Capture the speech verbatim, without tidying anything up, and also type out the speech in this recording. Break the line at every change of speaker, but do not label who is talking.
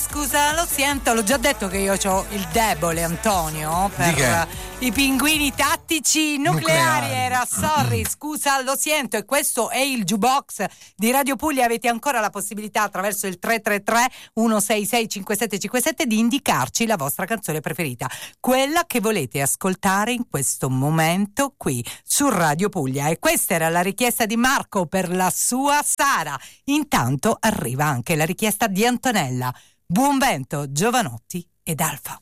scusa, lo sento, l'ho già detto che io ho il debole, Antonio, per i pinguini tattici nucleari. nucleari. Era sorry, scusa, lo sento. E questo è il jukebox di Radio Puglia. Avete ancora la possibilità, attraverso il tre tre tre uno sei sei cinque sette cinque sette, di indicarci la vostra canzone preferita, quella che volete ascoltare in questo momento qui su Radio Puglia. E questa era la richiesta di Marco per la sua Sara. Intanto arriva anche la richiesta di Antonella. Buon vento, Giovanotti ed Alfa.